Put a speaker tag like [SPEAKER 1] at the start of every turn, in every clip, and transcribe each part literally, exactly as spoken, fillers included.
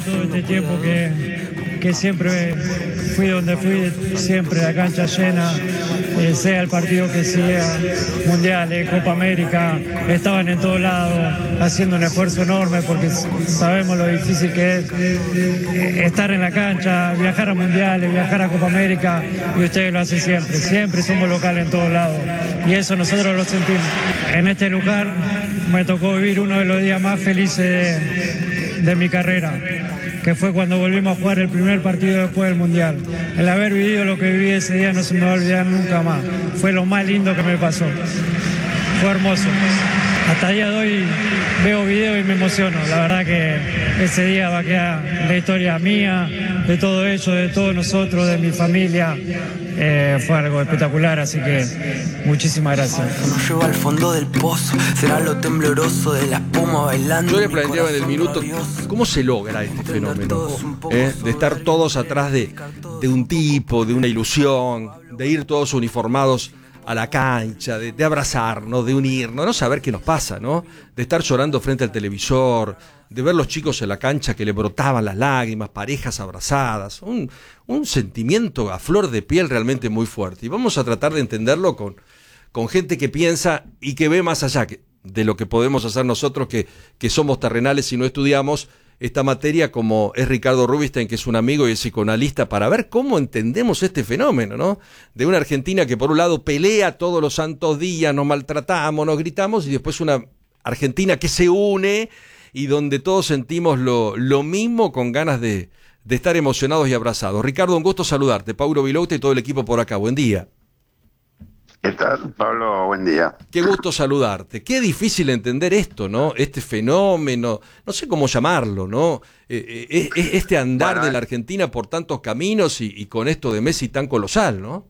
[SPEAKER 1] todo este tiempo que, que siempre fui donde fui, siempre la cancha llena, eh, sea el partido que sea, mundiales, Copa América, estaban en todos lados haciendo un esfuerzo enorme porque sabemos lo difícil que es eh, estar en la cancha, viajar a mundiales, viajar a Copa América, y ustedes lo hacen siempre, siempre somos locales en todos lados y eso nosotros lo sentimos. En este lugar me tocó vivir uno de los días más felices de, de mi carrera, que fue cuando volvimos a jugar el primer partido después del Mundial. El haber vivido lo que viví ese día no se me va a olvidar nunca más. Fue lo más lindo que me pasó. Fue hermoso. Hasta el día de hoy veo videos y me emociono. La verdad que ese día va a quedar en la historia mía, de todo ello, de todos nosotros, de mi familia. Eh, fue algo espectacular, así que muchísimas gracias.
[SPEAKER 2] Nos lleva al fondo del pozo, será lo tembloroso de la espuma bailando.
[SPEAKER 3] Yo le planteaba en el minuto cómo se logra este fenómeno, ¿eh? De estar todos atrás de, de un tipo, de una ilusión, de ir todos uniformados a la cancha, de, de abrazarnos, de unirnos, no saber qué nos pasa, ¿no? De estar llorando frente al televisor, de ver los chicos en la cancha que le brotaban las lágrimas, parejas abrazadas, un, un sentimiento a flor de piel realmente muy fuerte. Y vamos a tratar de entenderlo con, con gente que piensa y que ve más allá que, de lo que podemos hacer nosotros, que, que somos terrenales y no estudiamos esta materia, como es Ricardo Rubinstein, que es un amigo y es psicoanalista, para ver cómo entendemos este fenómeno, ¿no? De una Argentina que por un lado pelea todos los santos días, nos maltratamos, nos gritamos, y después una Argentina que se une y donde todos sentimos lo, lo mismo, con ganas de, de estar emocionados y abrazados. Ricardo, un gusto saludarte. Paulo Vilouta y todo el equipo por acá. Buen día.
[SPEAKER 4] ¿Qué tal, Pablo? Buen día.
[SPEAKER 3] Qué gusto saludarte. Qué difícil entender esto, ¿no? Este fenómeno, no sé cómo llamarlo, ¿no? Eh, eh, este andar bueno, de la Argentina por tantos caminos y, y con esto de Messi tan colosal, ¿no?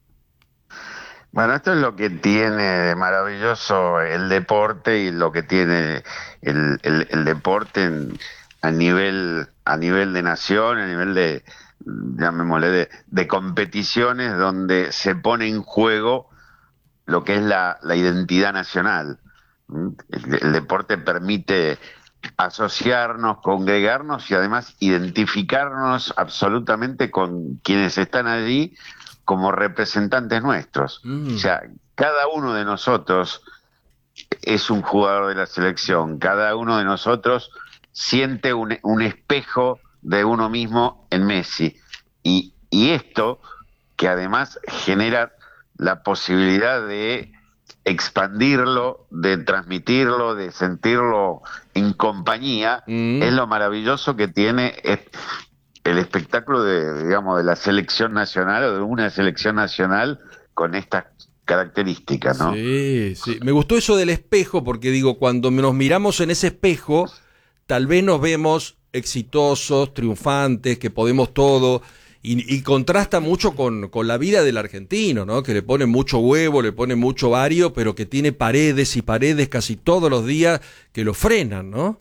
[SPEAKER 4] Bueno, esto es lo que tiene de maravilloso el deporte y lo que tiene el, el, el deporte en, a nivel a nivel de nación, a nivel de, llamémosle, de, de competiciones donde se pone en juego lo que es la, la identidad nacional. El, el deporte permite asociarnos, congregarnos y además identificarnos absolutamente con quienes están allí como representantes nuestros. Mm. O sea, cada uno de nosotros es un jugador de la selección, cada uno de nosotros siente un, un espejo de uno mismo en Messi. Y, y esto, que además genera la posibilidad de expandirlo, de transmitirlo, de sentirlo en compañía, mm. es lo maravilloso que tiene el espectáculo de, digamos, de la selección nacional o de una selección nacional con estas características, ¿no?
[SPEAKER 3] Sí, sí. Me gustó eso del espejo, porque digo, cuando nos miramos en ese espejo, tal vez nos vemos exitosos, triunfantes, que podemos todo. Y, y contrasta mucho con, con la vida del argentino, ¿no? Que le pone mucho huevo, le pone mucho vario, pero que tiene paredes y paredes casi todos los días que lo frenan, ¿no?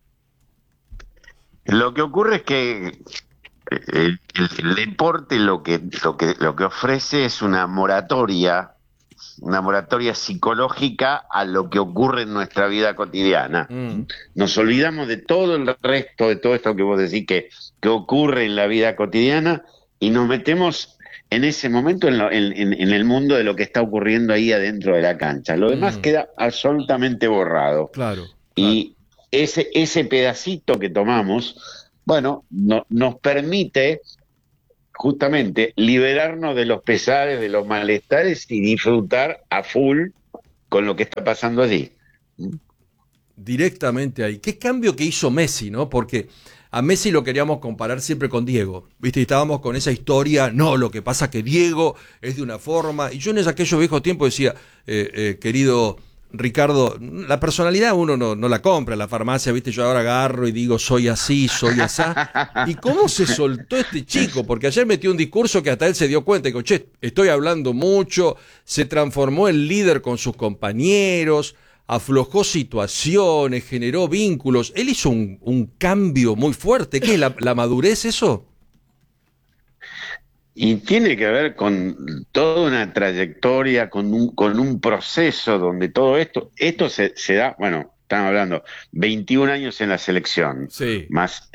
[SPEAKER 4] Lo que ocurre es que el, el, el deporte lo que, lo que, lo que ofrece es una moratoria, una moratoria psicológica a lo que ocurre en nuestra vida cotidiana. Mm. Nos olvidamos de todo el resto, de todo esto que vos decís que, que ocurre en la vida cotidiana, y nos metemos en ese momento en, lo, en, en, en el mundo de lo que está ocurriendo ahí adentro de la cancha. Lo demás mm. queda absolutamente borrado.
[SPEAKER 3] Claro.
[SPEAKER 4] Y claro. ese, ese pedacito que tomamos, bueno, no, nos permite justamente liberarnos de los pesares, de los malestares y disfrutar a full con lo que está pasando allí.
[SPEAKER 3] Directamente ahí. ¿Qué cambio que hizo Messi, no? Porque a Messi lo queríamos comparar siempre con Diego, ¿viste? Y estábamos con esa historia, no, lo que pasa que Diego es de una forma, y yo en aquellos viejos tiempos decía, eh, eh, querido Ricardo, la personalidad uno no, no la compra en la farmacia, ¿viste? Yo ahora agarro y digo, soy así, soy asá. ¿Y cómo se soltó este chico? Porque ayer metió un discurso que hasta él se dio cuenta y dijo, che, estoy hablando mucho, se transformó en líder con sus compañeros, aflojó situaciones, generó vínculos. Él hizo un, un cambio muy fuerte. ¿Qué es la, la madurez eso?
[SPEAKER 4] Y tiene que ver con toda una trayectoria, con un, con un proceso donde todo esto, esto se, se da, bueno, estamos hablando, veintiún años en la selección,
[SPEAKER 3] sí.
[SPEAKER 4] más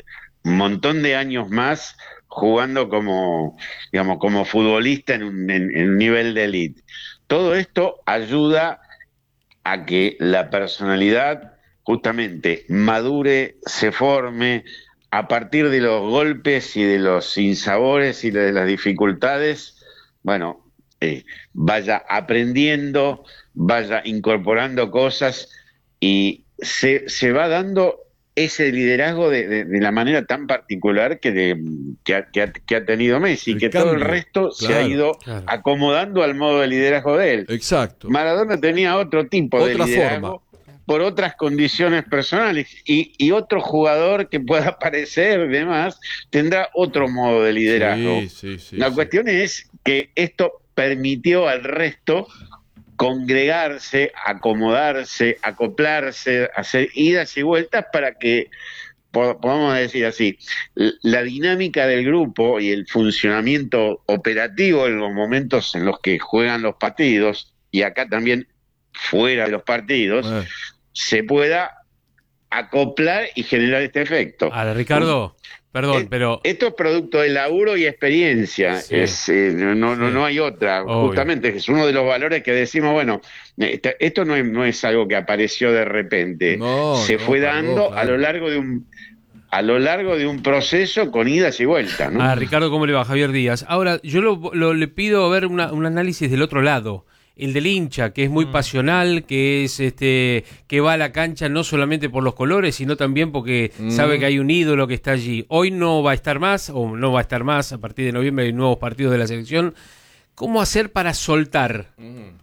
[SPEAKER 4] un montón de años más jugando como, digamos, como futbolista en un, en, en un nivel de élite. Todo esto ayuda a que la personalidad justamente madure, se forme a partir de los golpes y de los sinsabores y de las dificultades, bueno, eh, vaya aprendiendo, vaya incorporando cosas y se, se va dando ese liderazgo de, de, de la manera tan particular que, de, que, ha, que, ha, que ha tenido Messi, el que cambio, todo el resto claro, se ha ido claro. acomodando al modo de liderazgo de él.
[SPEAKER 3] Exacto.
[SPEAKER 4] Maradona tenía otro tipo Otra de liderazgo forma. por otras condiciones personales y, y otro jugador que pueda aparecer demás tendrá otro modo de liderazgo. Sí, sí, sí, la sí. cuestión es que esto permitió al resto congregarse, acomodarse, acoplarse, hacer idas y vueltas para que, podamos decir así, la dinámica del grupo y el funcionamiento operativo en los momentos en los que juegan los partidos, y acá también fuera de los partidos, bueno. se pueda acoplar y generar este efecto.
[SPEAKER 5] A ver, Ricardo, perdón,
[SPEAKER 4] es,
[SPEAKER 5] pero...
[SPEAKER 4] Esto es producto de laburo y experiencia, sí. es, eh, no, no, sí. no hay otra, Obvio. justamente es uno de los valores que decimos, bueno, esto no es, no es algo que apareció de repente, no, se no, fue dando no, claro. a lo largo de un... a lo largo de un proceso con idas y vueltas, ¿no?
[SPEAKER 5] Ah, Ricardo, ¿cómo le va? Javier Díaz. Ahora, yo lo, lo, le pido ver una, un análisis del otro lado. El del hincha, que es muy mm. pasional, que es este que va a la cancha no solamente por los colores, sino también porque mm. sabe que hay un ídolo que está allí. Hoy no va a estar más, o no va a estar más, a partir de noviembre hay nuevos partidos de la selección. ¿Cómo hacer para soltar? Mm.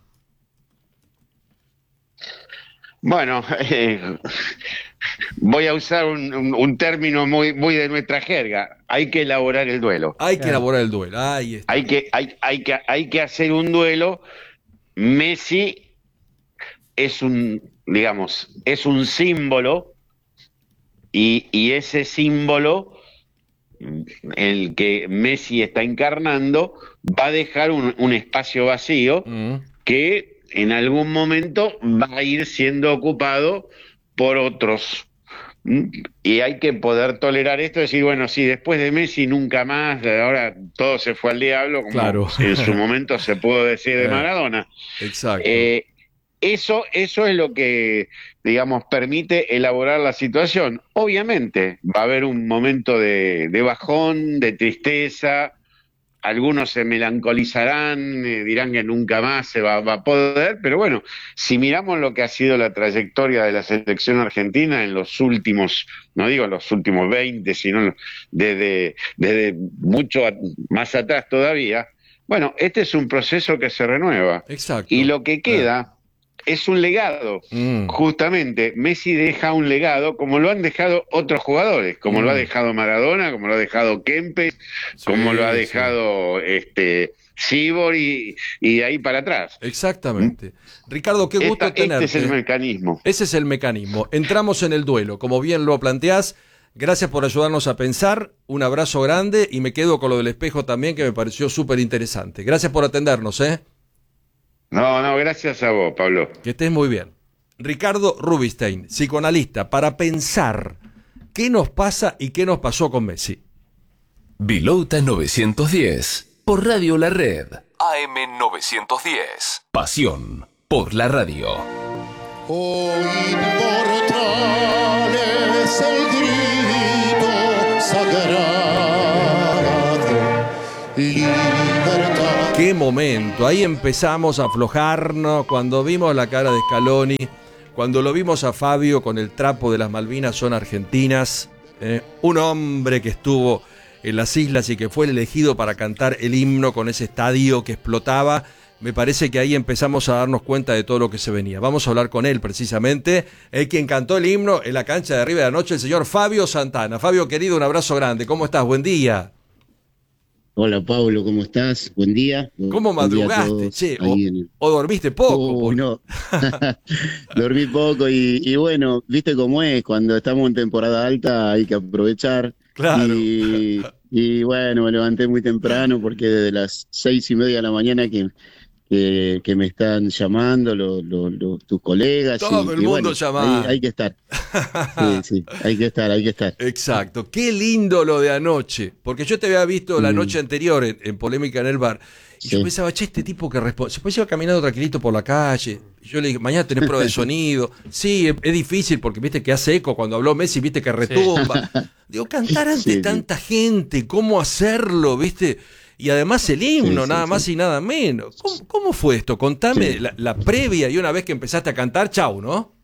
[SPEAKER 4] Bueno, eh, voy a usar un, un, un término muy, muy de nuestra jerga. Hay que elaborar el duelo.
[SPEAKER 3] Hay que elaborar el duelo. Ahí está.
[SPEAKER 4] Hay que, hay, hay que, hay que hacer un duelo. Messi es un, digamos, es un símbolo y, y ese símbolo, el que Messi está encarnando, va a dejar un, un espacio vacío mm. que en algún momento va a ir siendo ocupado por otros. Y hay que poder tolerar esto, decir, bueno, sí, después de Messi nunca más, ahora todo se fue al diablo, como claro. en su momento se pudo decir de Maradona.
[SPEAKER 3] Exacto.
[SPEAKER 4] Eh, eso, eso es lo que, digamos, permite elaborar la situación. Obviamente va a haber un momento de, de bajón, de tristeza, algunos se melancolizarán, eh, dirán que nunca más se va, va a poder, pero bueno, si miramos lo que ha sido la trayectoria de la selección argentina en los últimos, no digo los últimos veinte, sino desde, desde mucho más atrás todavía, bueno, este es un proceso que se renueva.
[SPEAKER 3] Exacto.
[SPEAKER 4] Y lo que queda... Ah. es un legado, mm. justamente. Messi deja un legado como lo han dejado otros jugadores, como mm. lo ha dejado Maradona, como lo ha dejado Kempes, sí, como lo ha dejado sí. este Sibor y, y de ahí para atrás.
[SPEAKER 3] Exactamente. ¿Mm? Ricardo, qué gusto
[SPEAKER 4] Esta,
[SPEAKER 3] tenerte.
[SPEAKER 4] Este es el mecanismo.
[SPEAKER 3] Ese es el mecanismo. Entramos en el duelo, como bien lo planteás. Gracias por ayudarnos a pensar. Un abrazo grande y me quedo con lo del espejo también, que me pareció súper interesante. Gracias por atendernos, ¿eh?
[SPEAKER 4] No, no, gracias a vos, Pablo.
[SPEAKER 3] Que estés muy bien. Ricardo Rubinstein, psicoanalista, para pensar qué nos pasa y qué nos pasó con Messi.
[SPEAKER 6] Vilota novecientos diez, por Radio La Red. A M novecientos diez. Pasión por la radio.
[SPEAKER 7] Oh, inmortal es el grito sagrado. Libertad.
[SPEAKER 3] Qué momento, ahí empezamos a aflojarnos cuando vimos la cara de Scaloni, cuando lo vimos a Fabio con el trapo de las Malvinas son argentinas, eh, un hombre que estuvo en las islas y que fue elegido para cantar el himno con ese estadio que explotaba. Me parece que ahí empezamos a darnos cuenta de todo lo que se venía. Vamos a hablar con él precisamente, el quien cantó el himno en la cancha de arriba de la noche, el señor Fabio Santana. Fabio, querido, un abrazo grande, ¿cómo estás? Buen día.
[SPEAKER 8] Hola Pablo, ¿cómo estás? Buen día.
[SPEAKER 3] ¿Cómo madrugaste, che? O, el... o dormiste poco.
[SPEAKER 8] Oh, no. Dormí poco y, y bueno, viste cómo es, cuando estamos en temporada alta hay que aprovechar.
[SPEAKER 3] Claro.
[SPEAKER 8] Y, y bueno, me levanté muy temprano porque desde las seis y media de la mañana que, que, que me están llamando, lo- lo- lo- tus colegas.
[SPEAKER 3] Todo
[SPEAKER 8] y-
[SPEAKER 3] el
[SPEAKER 8] y
[SPEAKER 3] mundo
[SPEAKER 8] bueno,
[SPEAKER 3] llamando.
[SPEAKER 8] Hay, hay que estar. Sí, sí, hay que estar, hay que estar.
[SPEAKER 3] Exacto. Qué lindo lo de anoche. Porque yo te había visto la
[SPEAKER 8] Mm.
[SPEAKER 3] noche anterior en, en Polémica en el Bar. Y yo
[SPEAKER 8] Sí.
[SPEAKER 3] pensaba, che, este tipo que responde. Después iba caminando tranquilito por la calle. Y yo le dije, mañana tenés prueba de sonido. Sí, es, es difícil porque viste que hace eco. Cuando habló Messi, viste que retumba. Digo, cantar ante
[SPEAKER 8] Sí, sí.
[SPEAKER 3] tanta gente, ¿cómo hacerlo? ¿Viste? Y además el himno,
[SPEAKER 8] Sí, sí,
[SPEAKER 3] nada
[SPEAKER 8] sí.
[SPEAKER 3] más y nada menos. ¿Cómo, cómo fue esto? Contame
[SPEAKER 8] Sí.
[SPEAKER 3] la, la previa y una vez que empezaste a cantar, chau, ¿no?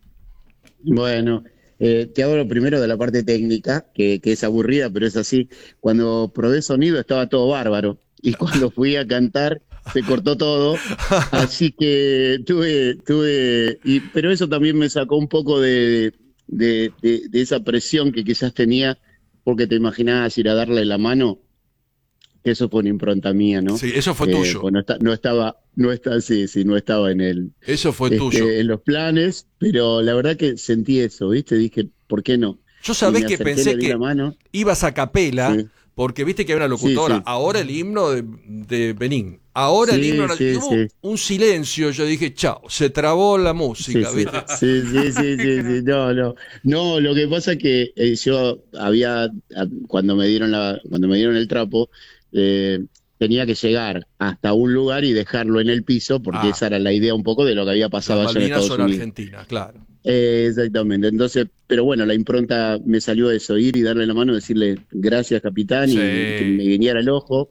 [SPEAKER 8] Bueno, eh, te hablo primero de la parte técnica, que, que es aburrida, pero es así. Cuando probé sonido estaba todo bárbaro. Y cuando fui a cantar se cortó todo. Así que tuve, tuve, y, pero eso también me sacó un poco de, de, de- de esa presión que quizás tenía, porque te imaginabas ir a darle la mano. Eso fue una impronta mía, ¿no?
[SPEAKER 3] Sí, eso fue
[SPEAKER 8] Eh,
[SPEAKER 3] tuyo.
[SPEAKER 8] pues no, está- no estaba, no está, sí, sí, no estaba en el,
[SPEAKER 3] Eso fue
[SPEAKER 8] este,
[SPEAKER 3] tuyo.
[SPEAKER 8] en los planes, pero la verdad que sentí eso, ¿viste? Dije, ¿por qué no?
[SPEAKER 3] Yo sabés
[SPEAKER 8] Y me
[SPEAKER 3] que
[SPEAKER 8] acerqué,
[SPEAKER 3] pensé
[SPEAKER 8] le di
[SPEAKER 3] que
[SPEAKER 8] la mano.
[SPEAKER 3] ibas a capela,
[SPEAKER 8] Sí.
[SPEAKER 3] porque viste que hay una locutora.
[SPEAKER 8] Sí, sí.
[SPEAKER 3] Ahora el himno de, de Benín. Ahora el
[SPEAKER 8] Sí,
[SPEAKER 3] himno.
[SPEAKER 8] sí,
[SPEAKER 3] y hubo
[SPEAKER 8] sí.
[SPEAKER 3] un silencio. Yo dije, chao, se trabó la
[SPEAKER 8] Sí,
[SPEAKER 3] música,
[SPEAKER 8] sí,
[SPEAKER 3] ¿viste?
[SPEAKER 8] sí, sí, sí, sí, sí, no, no. No, lo que pasa es que eh, yo había, a- cuando me dieron la, cuando me dieron el trapo, eh, tenía que llegar hasta un lugar y dejarlo en el piso, porque
[SPEAKER 3] Ah.
[SPEAKER 8] esa era la idea un poco de lo que había
[SPEAKER 3] Las
[SPEAKER 8] pasado allá en
[SPEAKER 3] Malvinas
[SPEAKER 8] Estados
[SPEAKER 3] son
[SPEAKER 8] Unidos.
[SPEAKER 3] argentinas, claro.
[SPEAKER 8] Eh, exactamente, entonces, pero bueno, la impronta me salió eso, ir y darle la mano, decirle gracias capitán,
[SPEAKER 3] Sí.
[SPEAKER 8] y que me guiñara el ojo,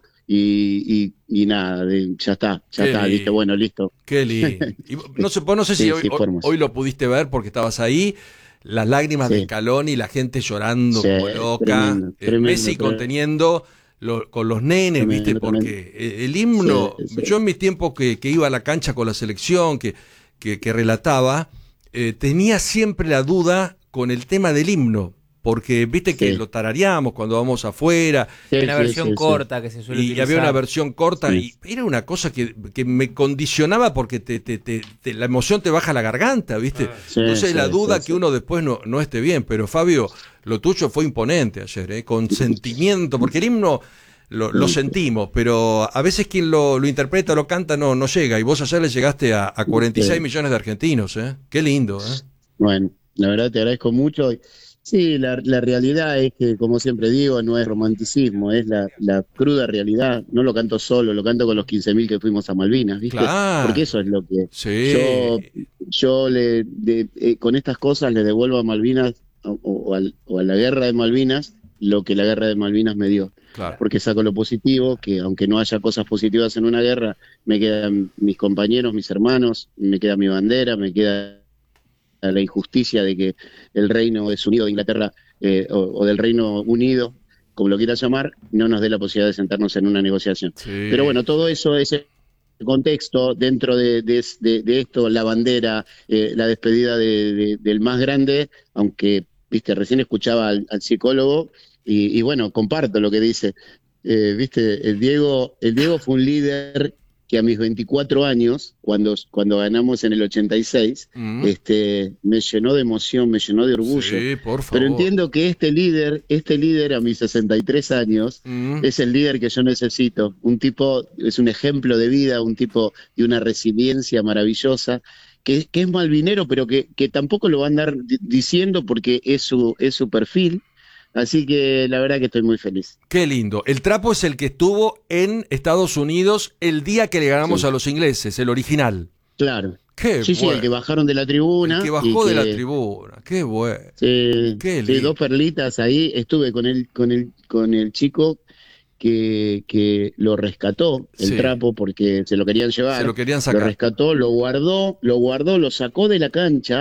[SPEAKER 8] y, y, y nada, de- ya está, ya
[SPEAKER 3] Qué
[SPEAKER 8] está,
[SPEAKER 3] lindo.
[SPEAKER 8] dije, bueno, listo.
[SPEAKER 3] Qué lindo. Y no sé, vos no sé si
[SPEAKER 8] Sí,
[SPEAKER 3] hoy,
[SPEAKER 8] sí, fue
[SPEAKER 3] hoy-
[SPEAKER 8] hermoso.
[SPEAKER 3] hoy lo pudiste ver porque estabas ahí. Las lágrimas
[SPEAKER 8] Sí.
[SPEAKER 3] del Calón y la gente llorando
[SPEAKER 8] Sí,
[SPEAKER 3] como loca.
[SPEAKER 8] tremendo,
[SPEAKER 3] Eh,
[SPEAKER 8] tremendo,
[SPEAKER 3] Messi
[SPEAKER 8] tremendo.
[SPEAKER 3] conteniendo lo- con los nenes,
[SPEAKER 8] Tremendo,
[SPEAKER 3] ¿viste? Porque eh, el himno,
[SPEAKER 8] Sí, sí.
[SPEAKER 3] yo en mis tiempos que, que iba a la cancha con la selección, que, que, que relataba, eh, tenía siempre la duda con el tema del himno. Porque viste que
[SPEAKER 8] Sí.
[SPEAKER 3] lo tarareamos cuando vamos afuera.
[SPEAKER 8] Sí,
[SPEAKER 9] Hay una
[SPEAKER 8] sí,
[SPEAKER 9] versión
[SPEAKER 8] sí, sí.
[SPEAKER 9] corta que se suele
[SPEAKER 3] Y
[SPEAKER 9] utilizar.
[SPEAKER 3] había una versión corta
[SPEAKER 8] Sí.
[SPEAKER 3] y era una cosa que, que me condicionaba porque te, te- te- te- la emoción te baja la garganta, ¿viste?
[SPEAKER 8] Sí,
[SPEAKER 3] Entonces
[SPEAKER 8] sí,
[SPEAKER 3] la duda
[SPEAKER 8] sí,
[SPEAKER 3] que
[SPEAKER 8] sí.
[SPEAKER 3] uno después no, no esté bien. Pero Fabio, lo tuyo fue imponente ayer, ¿eh? Con sentimiento, porque el himno lo, lo sentimos, pero a veces quien lo, lo interpreta, lo canta, no, no llega. Y vos ayer le llegaste a, a cuarenta y seis
[SPEAKER 8] Sí.
[SPEAKER 3] millones de argentinos, ¿eh? Qué lindo, ¿eh?
[SPEAKER 8] Bueno, la verdad te agradezco mucho. Sí, la, la realidad es que, como siempre digo, no es romanticismo, es la, la cruda realidad. No lo canto solo, lo canto con los quince mil que fuimos a Malvinas, ¿viste?
[SPEAKER 3] Claro.
[SPEAKER 8] Porque eso es lo que
[SPEAKER 3] Sí.
[SPEAKER 8] yo, yo le, de- eh, con estas cosas le devuelvo a Malvinas o, o al- o a la guerra de Malvinas lo que la guerra de Malvinas me dio.
[SPEAKER 3] Claro.
[SPEAKER 8] Porque saco lo positivo, que aunque no haya cosas positivas en una guerra, me quedan mis compañeros, mis hermanos, me queda mi bandera, me queda la injusticia de que el Reino Desunido de Inglaterra eh, o, o del Reino Unido, como lo quieras llamar, no nos dé la posibilidad de sentarnos en una negociación.
[SPEAKER 3] Sí.
[SPEAKER 8] Pero bueno, todo eso es el contexto dentro de, de- de- de esto, la bandera, eh, la despedida de- de- del más grande, aunque, viste, recién escuchaba al, al psicólogo y, y bueno, comparto lo que dice. Eh, viste, el Diego, el Diego fue un líder que a mis veinticuatro años, cuando, cuando ganamos en el ochenta y seis,
[SPEAKER 3] Mm.
[SPEAKER 8] este, me llenó de emoción, me llenó de orgullo.
[SPEAKER 3] Sí, por favor.
[SPEAKER 8] Pero entiendo que este líder, este líder a mis sesenta y tres años,
[SPEAKER 3] Mm.
[SPEAKER 8] es el líder que yo necesito. Un tipo, es un ejemplo de vida, un tipo de una resiliencia maravillosa, que, que es malvinero, pero que, que tampoco lo va a andar di- diciendo porque es su, es su perfil. Así que la verdad que estoy muy feliz.
[SPEAKER 3] Qué lindo. El trapo es el que estuvo en Estados Unidos el día que le ganamos
[SPEAKER 8] Sí.
[SPEAKER 3] a los ingleses, el original.
[SPEAKER 8] Claro.
[SPEAKER 3] Qué
[SPEAKER 8] Sí, sí,
[SPEAKER 3] bueno.
[SPEAKER 8] el que bajaron de la tribuna.
[SPEAKER 3] El que
[SPEAKER 8] y
[SPEAKER 3] bajó de
[SPEAKER 8] que-
[SPEAKER 3] la tribuna. Qué bueno.
[SPEAKER 8] Sí,
[SPEAKER 3] Qué
[SPEAKER 8] sí,
[SPEAKER 3] lindo.
[SPEAKER 8] dos perlitas ahí. Estuve con el, con el, con el chico que, que lo rescató, el
[SPEAKER 3] Sí.
[SPEAKER 8] trapo, porque se lo querían llevar.
[SPEAKER 3] Se lo querían
[SPEAKER 8] Lo
[SPEAKER 3] sacar.
[SPEAKER 8] rescató, lo guardó, lo guardó, lo sacó de la cancha